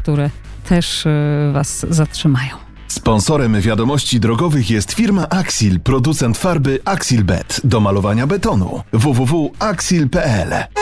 które też was zatrzymają. Sponsorem wiadomości drogowych jest firma Axil, producent farby Axilbet do malowania betonu. www.axil.pl